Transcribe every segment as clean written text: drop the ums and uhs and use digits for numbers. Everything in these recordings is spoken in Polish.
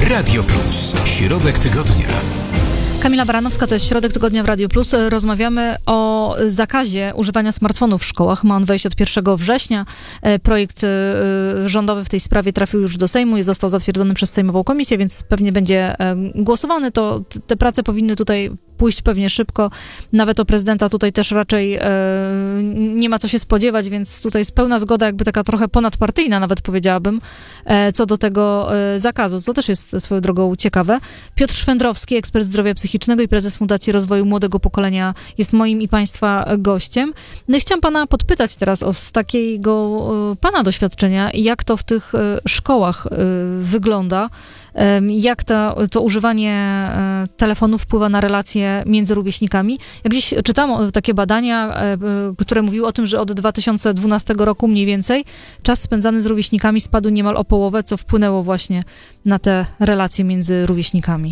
Radio Plus. Środek tygodnia. Kamila Baranowska, to jest Środek Tygodnia w Radio Plus. Rozmawiamy o zakazie używania smartfonów w szkołach. Ma on wejść od 1 września. Projekt rządowy w tej sprawie trafił już do Sejmu i został zatwierdzony przez Sejmową Komisję, więc pewnie będzie głosowany. To te prace powinny tutaj pójść pewnie szybko. Nawet o prezydenta tutaj też raczej nie ma co się spodziewać, więc tutaj jest pełna zgoda, jakby taka trochę ponadpartyjna nawet powiedziałabym, co do tego zakazu, co też jest swoją drogą ciekawe. Piotr Szwendrowski, ekspert zdrowia psychicznego i prezes Fundacji Rozwoju Młodego Pokolenia, jest moim i państwa gościem. No i chciałam pana podpytać teraz z takiego pana doświadczenia, jak to w tych szkołach wygląda, jak to używanie telefonu wpływa na relacje między rówieśnikami. Jak gdzieś czytałam takie badania, które mówiły o tym, że od 2012 roku mniej więcej czas spędzany z rówieśnikami spadł niemal o połowę, co wpłynęło właśnie na te relacje między rówieśnikami.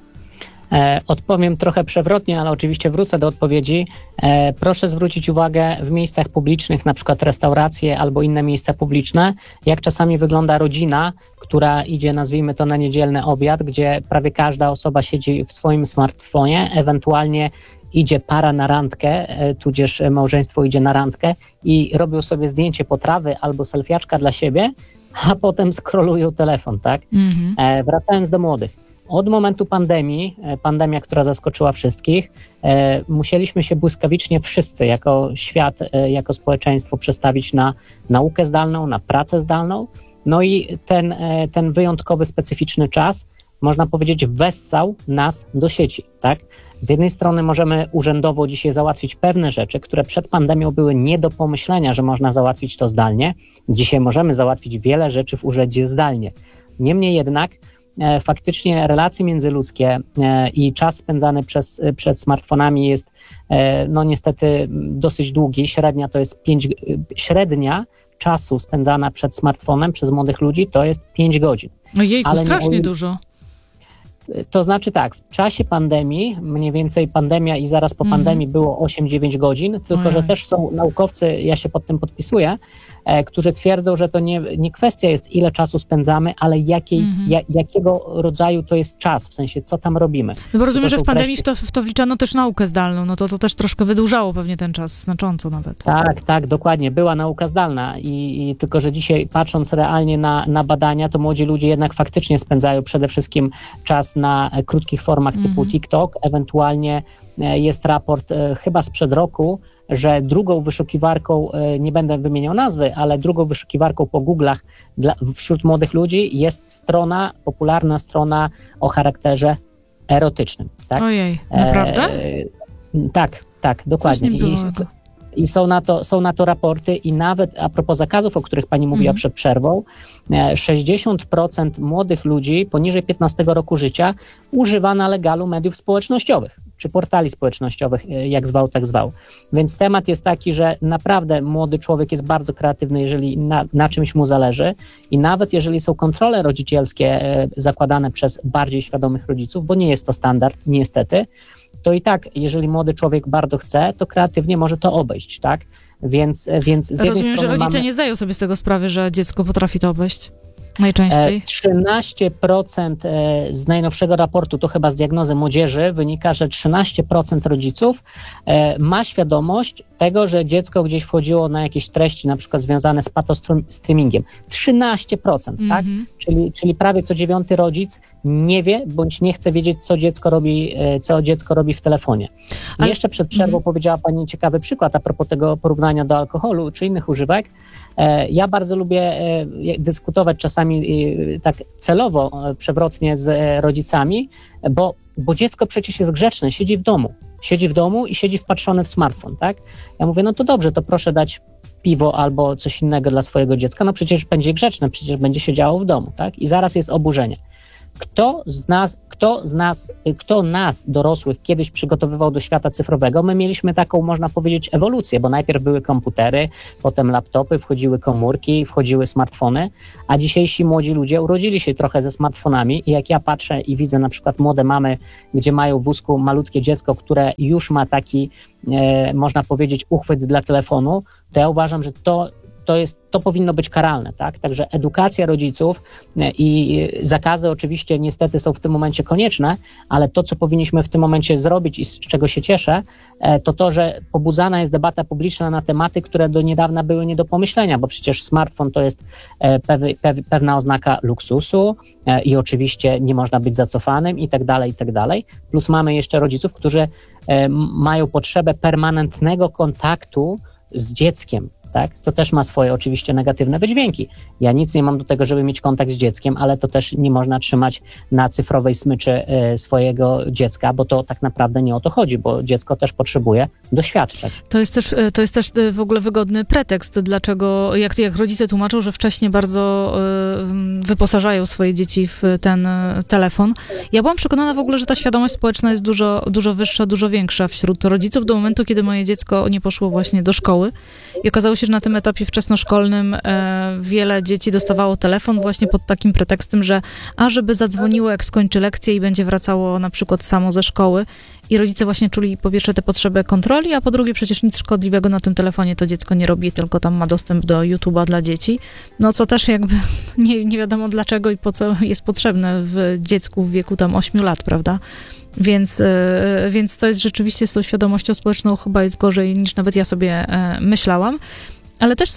Odpowiem trochę przewrotnie, ale oczywiście wrócę do odpowiedzi. Proszę zwrócić uwagę w miejscach publicznych, na przykład restauracje albo inne miejsca publiczne, jak czasami wygląda rodzina, która idzie, nazwijmy to, na niedzielny obiad, gdzie prawie każda osoba siedzi w swoim smartfonie, ewentualnie idzie para na randkę, tudzież małżeństwo idzie na randkę i robią sobie zdjęcie potrawy albo selfiaczka dla siebie, a potem scrollują telefon, tak? Wracając do młodych. Od momentu pandemia, która zaskoczyła wszystkich, musieliśmy się błyskawicznie wszyscy jako świat, jako społeczeństwo przestawić na naukę zdalną, na pracę zdalną. No i ten wyjątkowy, specyficzny czas, można powiedzieć, wessał nas do sieci, tak? Z jednej strony możemy urzędowo dzisiaj załatwić pewne rzeczy, które przed pandemią były nie do pomyślenia, że można załatwić to zdalnie. Dzisiaj możemy załatwić wiele rzeczy w urzędzie zdalnie. Niemniej jednak faktycznie relacje międzyludzkie i czas spędzany przed smartfonami jest no niestety dosyć długi. Średnia czasu spędzana przed smartfonem przez młodych ludzi to jest 5 godzin. Ojejku, strasznie dużo. To znaczy tak, w czasie pandemii, mniej więcej pandemia i zaraz po pandemii było 8-9 godzin, tylko że też są naukowcy, ja się pod tym podpisuję, którzy twierdzą, że to nie kwestia jest, ile czasu spędzamy, ale jakiego rodzaju to jest czas, w sensie co tam robimy. No bo rozumiem, że w pandemii w to wliczano też naukę zdalną, no to też troszkę wydłużało pewnie ten czas, znacząco nawet. Tak, dokładnie, była nauka zdalna i tylko, że dzisiaj patrząc realnie na badania, to młodzi ludzie jednak faktycznie spędzają przede wszystkim czas na krótkich formach typu TikTok, ewentualnie jest raport chyba sprzed roku, że drugą wyszukiwarką, nie będę wymieniał nazwy, ale drugą wyszukiwarką po Google'ach wśród młodych ludzi jest popularna strona o charakterze erotycznym. Tak? Ojej, naprawdę? Tak, dokładnie. I są na to raporty i nawet a propos zakazów, o których pani mówiła przed przerwą, 60% młodych ludzi poniżej 15 roku życia używa na legalu mediów społecznościowych, czy portali społecznościowych, jak zwał, tak zwał. Więc temat jest taki, że naprawdę młody człowiek jest bardzo kreatywny, jeżeli na czymś mu zależy i nawet jeżeli są kontrole rodzicielskie zakładane przez bardziej świadomych rodziców, bo nie jest to standard, niestety, to i tak, jeżeli młody człowiek bardzo chce, to kreatywnie może to obejść, tak? Więc z jednej strony rozumiem, że rodzice nie zdają sobie z tego sprawy, że dziecko potrafi to obejść najczęściej. 13% z najnowszego raportu, to chyba z diagnozy młodzieży, wynika, że 13% rodziców ma świadomość tego, że dziecko gdzieś wchodziło na jakieś treści, na przykład związane z patostreamingiem. 13%, tak? Czyli prawie co 9 rodzic nie wie, bądź nie chce wiedzieć, co dziecko robi w telefonie. Ale jeszcze przed przerwą powiedziała pani ciekawy przykład a propos tego porównania do alkoholu czy innych używek. Ja bardzo lubię dyskutować czasami tak celowo, przewrotnie z rodzicami, bo dziecko przecież jest grzeczne, siedzi w domu i siedzi wpatrzony w smartfon, tak? Ja mówię, no to dobrze, to proszę dać piwo albo coś innego dla swojego dziecka, no przecież będzie grzeczne, przecież będzie siedziało w domu, tak? I zaraz jest oburzenie. Kto nas, dorosłych, kiedyś przygotowywał do świata cyfrowego? My mieliśmy taką, można powiedzieć, ewolucję, bo najpierw były komputery, potem laptopy, wchodziły komórki, wchodziły smartfony, a dzisiejsi młodzi ludzie urodzili się trochę ze smartfonami i jak ja patrzę i widzę na przykład młode mamy, gdzie mają w wózku malutkie dziecko, które już ma taki, można powiedzieć, uchwyt dla telefonu, to ja uważam, że to to powinno być karalne, tak? Także edukacja rodziców i zakazy oczywiście niestety są w tym momencie konieczne, ale to, co powinniśmy w tym momencie zrobić i z czego się cieszę, to, że pobudzana jest debata publiczna na tematy, które do niedawna były nie do pomyślenia, bo przecież smartfon to jest pewna oznaka luksusu i oczywiście nie można być zacofanym i tak dalej. Plus mamy jeszcze rodziców, którzy mają potrzebę permanentnego kontaktu z dzieckiem, tak? Co też ma swoje oczywiście negatywne wydźwięki. Ja nic nie mam do tego, żeby mieć kontakt z dzieckiem, ale to też nie można trzymać na cyfrowej smyczy swojego dziecka, bo to tak naprawdę nie o to chodzi, bo dziecko też potrzebuje doświadczać. To jest też w ogóle wygodny pretekst, dlaczego, jak rodzice tłumaczą, że wcześniej bardzo wyposażają swoje dzieci w ten telefon. Ja byłam przekonana w ogóle, że ta świadomość społeczna jest dużo wyższa, dużo większa wśród rodziców do momentu, kiedy moje dziecko nie poszło właśnie do szkoły i okazało się, że na tym etapie wczesnoszkolnym wiele dzieci dostawało telefon właśnie pod takim pretekstem, że żeby zadzwoniło, jak skończy lekcję i będzie wracało na przykład samo ze szkoły. I rodzice właśnie czuli po pierwsze tę potrzebę kontroli, a po drugie przecież nic szkodliwego na tym telefonie to dziecko nie robi, tylko tam ma dostęp do YouTube'a dla dzieci. No co też jakby nie wiadomo dlaczego i po co jest potrzebne w dziecku w wieku tam 8 lat, prawda? Więc to jest rzeczywiście z tą świadomością społeczną chyba jest gorzej niż nawet ja sobie myślałam. Ale też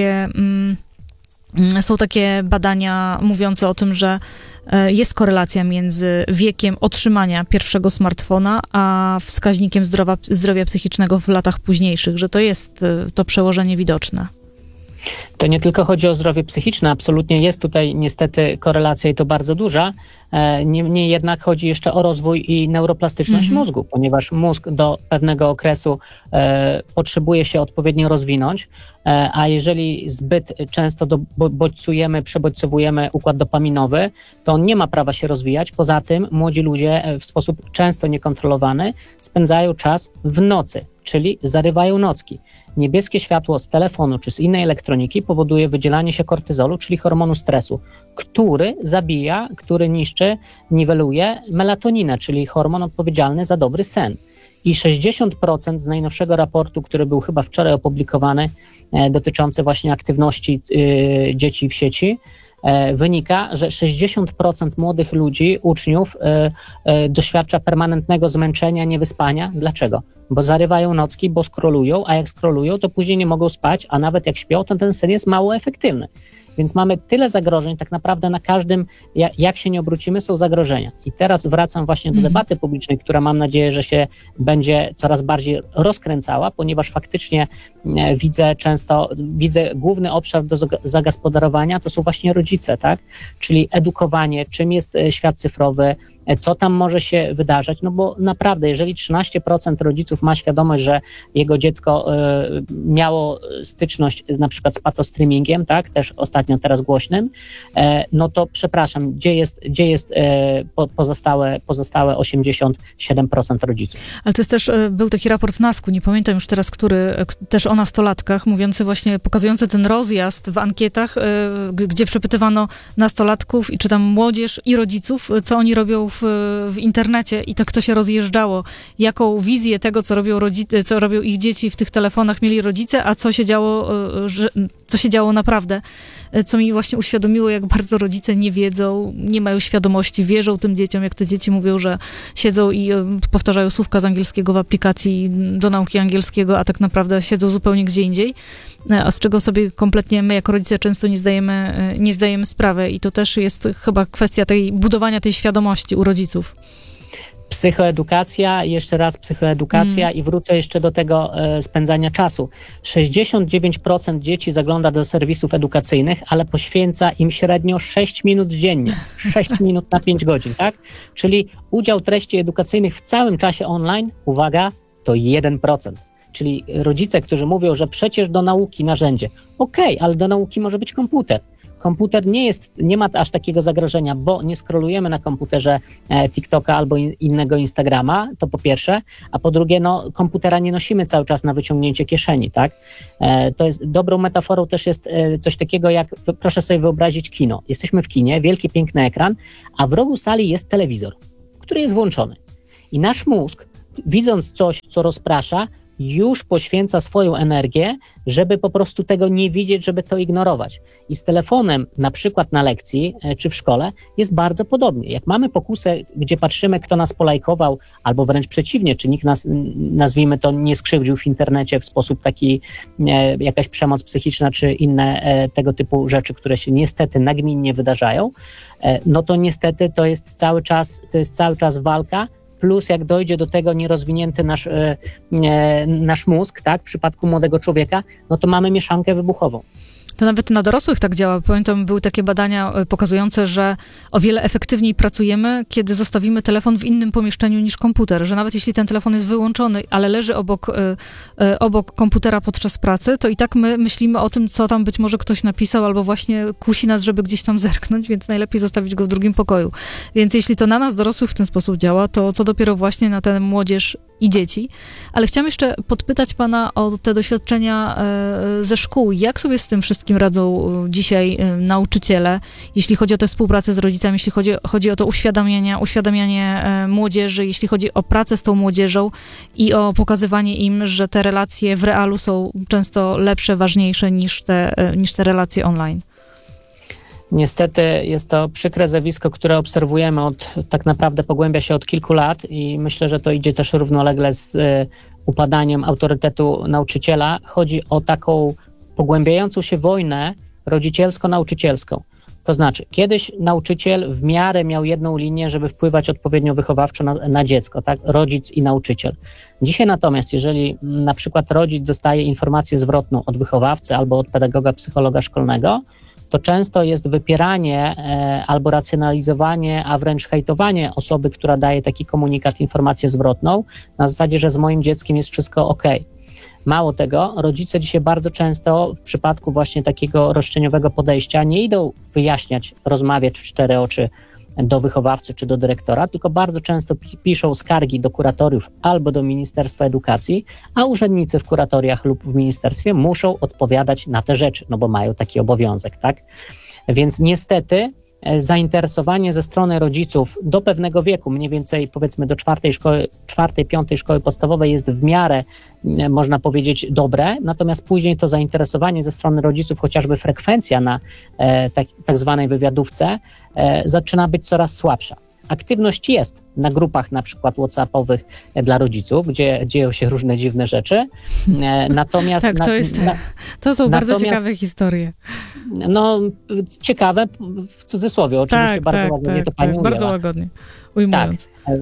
są takie badania mówiące o tym, że jest korelacja między wiekiem otrzymania pierwszego smartfona, a wskaźnikiem zdrowia psychicznego w latach późniejszych, że to jest to przełożenie widoczne. To nie tylko chodzi o zdrowie psychiczne, absolutnie jest tutaj niestety korelacja i to bardzo duża. Niemniej jednak chodzi jeszcze o rozwój i neuroplastyczność mózgu, ponieważ mózg do pewnego okresu potrzebuje się odpowiednio rozwinąć, a jeżeli zbyt często przebodźcowujemy układ dopaminowy, to on nie ma prawa się rozwijać. Poza tym młodzi ludzie w sposób często niekontrolowany spędzają czas w nocy, czyli zarywają nocki. Niebieskie światło z telefonu czy z innej elektroniki powoduje wydzielanie się kortyzolu, czyli hormonu stresu, który zabija, który niszczy, niweluje melatoninę, czyli hormon odpowiedzialny za dobry sen. I 60% z najnowszego raportu, który był chyba wczoraj opublikowany, dotyczący właśnie aktywności dzieci w sieci, wynika, że 60% młodych ludzi, uczniów doświadcza permanentnego zmęczenia, niewyspania. Dlaczego? Bo zarywają nocki, bo scrollują, a jak scrollują, to później nie mogą spać, a nawet jak śpią, to ten sen jest mało efektywny. Więc mamy tyle zagrożeń, tak naprawdę na każdym, jak się nie obrócimy, są zagrożenia. I teraz wracam właśnie do debaty publicznej, która mam nadzieję, że się będzie coraz bardziej rozkręcała, ponieważ faktycznie widzę główny obszar do zagospodarowania, to są właśnie rodzice, tak? Czyli edukowanie, czym jest świat cyfrowy, co tam może się wydarzać, no bo naprawdę, jeżeli 13% rodziców ma świadomość, że jego dziecko miało styczność na przykład z patostreamingiem, tak? Też ostatnio teraz głośnym, no to przepraszam, gdzie jest pozostałe 87% rodziców? Ale to jest też, był taki raport NASK-u, nie pamiętam już teraz, który też o nastolatkach, mówiący właśnie, pokazujący ten rozjazd w ankietach, gdzie przepytywano nastolatków czy tam młodzież i rodziców, co oni robią w internecie i to kto się rozjeżdżało, jaką wizję tego, co robią ich dzieci w tych telefonach mieli rodzice, a co się działo naprawdę. Co mi właśnie uświadomiło, jak bardzo rodzice nie wiedzą, nie mają świadomości, wierzą tym dzieciom, jak te dzieci mówią, że siedzą i powtarzają słówka z angielskiego w aplikacji do nauki angielskiego, a tak naprawdę siedzą zupełnie gdzie indziej, a z czego sobie kompletnie my jako rodzice często nie zdajemy sprawy i to też jest chyba kwestia budowania tej świadomości u rodziców. Psychoedukacja, jeszcze raz psychoedukacja i wrócę jeszcze do tego spędzania czasu. 69% dzieci zagląda do serwisów edukacyjnych, ale poświęca im średnio 6 minut dziennie. 6 minut na 5 godzin, tak? Czyli udział treści edukacyjnych w całym czasie online, uwaga, to 1%. Czyli rodzice, którzy mówią, że przecież do nauki narzędzie. Okej, ale do nauki może być komputer. Komputer nie ma aż takiego zagrożenia, bo nie scrollujemy na komputerze TikToka albo innego Instagrama, to po pierwsze, a po drugie, komputera nie nosimy cały czas na wyciągnięcie kieszeni, tak? To jest dobrą metaforą też jest coś takiego jak, proszę sobie wyobrazić kino. Jesteśmy w kinie, wielki, piękny ekran, a w rogu sali jest telewizor, który jest włączony. I nasz mózg, widząc coś, co rozprasza, już poświęca swoją energię, żeby po prostu tego nie widzieć, żeby to ignorować. I z telefonem, na przykład na lekcji czy w szkole, jest bardzo podobnie. Jak mamy pokusę, gdzie patrzymy, kto nas polajkował, albo wręcz przeciwnie, czy nikt nas, nazwijmy to, nie skrzywdził w internecie w sposób taki, jakaś przemoc psychiczna, czy inne tego typu rzeczy, które się niestety nagminnie wydarzają, no to niestety to jest cały czas walka. Plus jak dojdzie do tego nierozwinięty nasz mózg, tak, w przypadku młodego człowieka, no to mamy mieszankę wybuchową. To nawet na dorosłych tak działa. Pamiętam, były takie badania pokazujące, że o wiele efektywniej pracujemy, kiedy zostawimy telefon w innym pomieszczeniu niż komputer, że nawet jeśli ten telefon jest wyłączony, ale leży obok komputera podczas pracy, to i tak my myślimy o tym, co tam być może ktoś napisał, albo właśnie kusi nas, żeby gdzieś tam zerknąć, więc najlepiej zostawić go w drugim pokoju. Więc jeśli to na nas dorosłych w ten sposób działa, to co dopiero właśnie na tę młodzież i dzieci. Ale chciałam jeszcze podpytać pana o te doświadczenia ze szkół. Jak sobie z tym wszystkim radzą dzisiaj nauczyciele, jeśli chodzi o tę współpracę z rodzicami, jeśli chodzi o to uświadamianie młodzieży, jeśli chodzi o pracę z tą młodzieżą i o pokazywanie im, że te relacje w realu są często lepsze, ważniejsze niż te relacje online? Niestety jest to przykre zjawisko, które obserwujemy tak naprawdę pogłębia się od kilku lat i myślę, że to idzie też równolegle z upadaniem autorytetu nauczyciela. Chodzi o taką pogłębiającą się wojnę rodzicielsko-nauczycielską. To znaczy, kiedyś nauczyciel w miarę miał jedną linię, żeby wpływać odpowiednio wychowawczo na dziecko, tak? Rodzic i nauczyciel. Dzisiaj natomiast, jeżeli na przykład rodzic dostaje informację zwrotną od wychowawcy albo od pedagoga, psychologa szkolnego, to często jest wypieranie albo racjonalizowanie, a wręcz hejtowanie osoby, która daje taki komunikat, informację zwrotną, na zasadzie, że z moim dzieckiem jest wszystko okej. Mało tego, rodzice dzisiaj bardzo często w przypadku właśnie takiego roszczeniowego podejścia nie idą wyjaśniać, rozmawiać w cztery oczy do wychowawcy czy do dyrektora, tylko bardzo często piszą skargi do kuratoriów albo do Ministerstwa Edukacji, a urzędnicy w kuratoriach lub w ministerstwie muszą odpowiadać na te rzeczy, no bo mają taki obowiązek, tak? Więc niestety zainteresowanie ze strony rodziców do pewnego wieku, mniej więcej powiedzmy do czwartej, piątej szkoły podstawowej jest w miarę, można powiedzieć, dobre, natomiast później to zainteresowanie ze strony rodziców, chociażby frekwencja na tak zwanej wywiadówce zaczyna być coraz słabsza. Aktywność jest na grupach na przykład WhatsAppowych dla rodziców, gdzie dzieją się różne dziwne rzeczy. Natomiast tak, to są bardzo ciekawe historie. No, ciekawe w cudzysłowie, oczywiście bardzo łagodnie to pani ujęła. Bardzo łagodnie ujmując. Tak.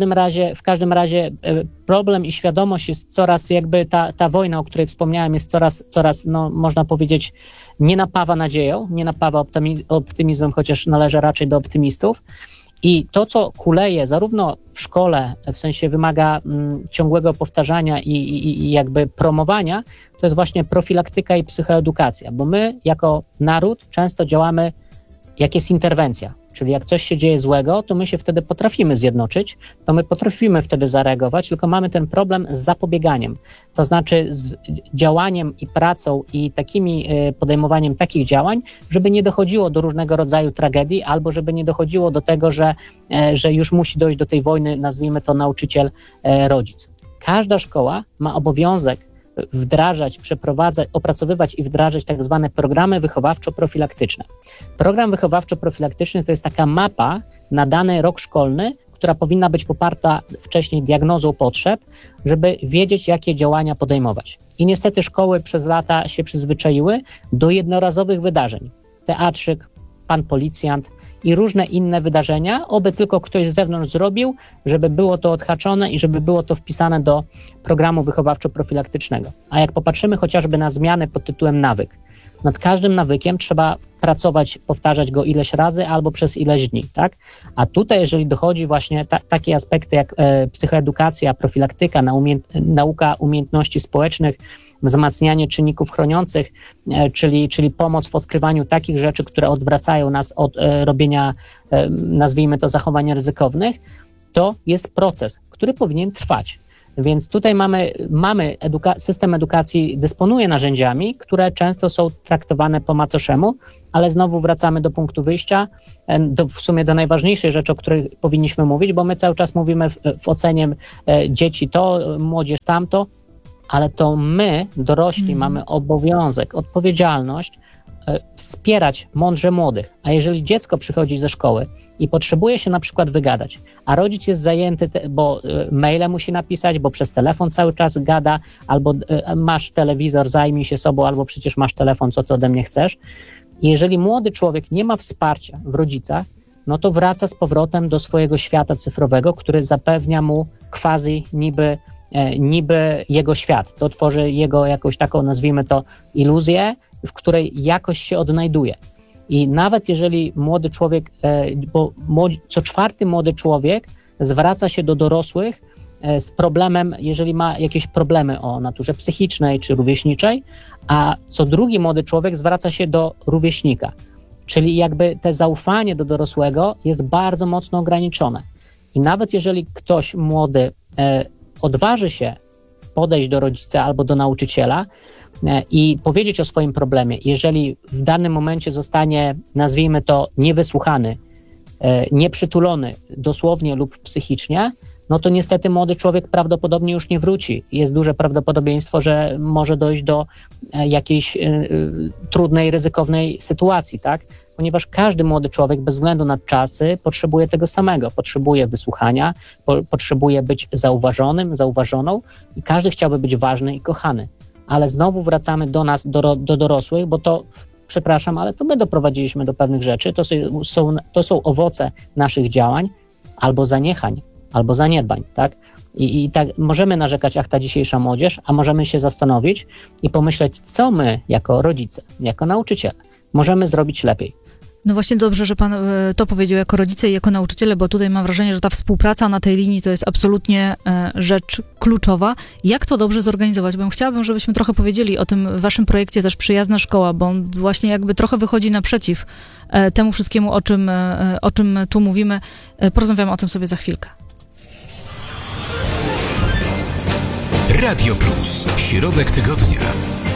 W każdym razie problem i świadomość jest coraz jakby ta wojna, o której wspomniałem, jest coraz no, można powiedzieć, nie napawa nadzieją, nie napawa optymizmem, chociaż należy raczej do optymistów. I to, co kuleje zarówno w szkole, w sensie wymaga ciągłego powtarzania i jakby promowania, to jest właśnie profilaktyka i psychoedukacja, bo my jako naród często działamy, jak jest interwencja, czyli jak coś się dzieje złego, to my się wtedy potrafimy zjednoczyć, to my potrafimy wtedy zareagować, tylko mamy ten problem z zapobieganiem, to znaczy z działaniem i pracą i podejmowaniem takich działań, żeby nie dochodziło do różnego rodzaju tragedii, albo żeby nie dochodziło do tego, że już musi dojść do tej wojny, nazwijmy to nauczyciel-rodzic. Każda szkoła ma obowiązek wdrażać, przeprowadzać, opracowywać i wdrażać tak zwane programy wychowawczo-profilaktyczne. Program wychowawczo-profilaktyczny to jest taka mapa na dany rok szkolny, która powinna być poparta wcześniej diagnozą potrzeb, żeby wiedzieć, jakie działania podejmować. I niestety szkoły przez lata się przyzwyczaiły do jednorazowych wydarzeń. Teatrzyk, pan policjant i różne inne wydarzenia, oby tylko ktoś z zewnątrz zrobił, żeby było to odhaczone i żeby było to wpisane do programu wychowawczo-profilaktycznego. A jak popatrzymy chociażby na zmiany pod tytułem nawyk, nad każdym nawykiem trzeba pracować, powtarzać go ileś razy albo przez ileś dni, tak? A tutaj, jeżeli dochodzi właśnie takie aspekty jak psychoedukacja, profilaktyka, nauka umiejętności społecznych, wzmacnianie czynników chroniących, czyli pomoc w odkrywaniu takich rzeczy, które odwracają nas od robienia, nazwijmy to, zachowań ryzykownych, to jest proces, który powinien trwać. Więc tutaj system edukacji dysponuje narzędziami, które często są traktowane po macoszemu, ale znowu wracamy do punktu wyjścia, w sumie do najważniejszej rzeczy, o której powinniśmy mówić, bo my cały czas mówimy w ocenie dzieci to, młodzież tamto, ale to my, dorośli, mamy obowiązek, odpowiedzialność wspierać mądrze młodych. A jeżeli dziecko przychodzi ze szkoły i potrzebuje się na przykład wygadać, a rodzic jest zajęty, bo maile musi napisać, bo przez telefon cały czas gada, albo masz telewizor, zajmij się sobą, albo przecież masz telefon, co ty ode mnie chcesz. I jeżeli młody człowiek nie ma wsparcia w rodzicach, no to wraca z powrotem do swojego świata cyfrowego, który zapewnia mu quasi niby jego świat. To tworzy jego jakąś taką, nazwijmy to, iluzję, w której jakoś się odnajduje. I nawet jeżeli młody człowiek, bo co czwarty młody człowiek zwraca się do dorosłych z problemem, jeżeli ma jakieś problemy o naturze psychicznej czy rówieśniczej, a co drugi młody człowiek zwraca się do rówieśnika. Czyli jakby te zaufanie do dorosłego jest bardzo mocno ograniczone. I nawet jeżeli ktoś młody odważy się podejść do rodzica albo do nauczyciela i powiedzieć o swoim problemie, jeżeli w danym momencie zostanie, nazwijmy to, niewysłuchany, nieprzytulony dosłownie lub psychicznie, no to niestety młody człowiek prawdopodobnie już nie wróci. Jest duże prawdopodobieństwo, że może dojść do jakiejś trudnej, ryzykownej sytuacji, tak? Ponieważ każdy młody człowiek, bez względu na czasy, potrzebuje tego samego. Potrzebuje wysłuchania, potrzebuje być zauważonym, zauważoną i każdy chciałby być ważny i kochany. Ale znowu wracamy do nas, do dorosłych, bo to, przepraszam, ale to my doprowadziliśmy do pewnych rzeczy. To są owoce naszych działań albo zaniechań, albo zaniedbań, tak? I tak możemy narzekać, ach, ta dzisiejsza młodzież, a możemy się zastanowić i pomyśleć, co my jako rodzice, jako nauczyciele możemy zrobić lepiej. No właśnie dobrze, że pan to powiedział jako rodzice i jako nauczyciele, bo tutaj mam wrażenie, że ta współpraca na tej linii to jest absolutnie rzecz kluczowa. Jak to dobrze zorganizować? Bo chciałabym, żebyśmy trochę powiedzieli o tym waszym projekcie też Przyjazna Szkoła, bo on właśnie jakby trochę wychodzi naprzeciw temu wszystkiemu, o czym tu mówimy. Porozmawiamy o tym sobie za chwilkę. Radio Plus. Środek tygodnia.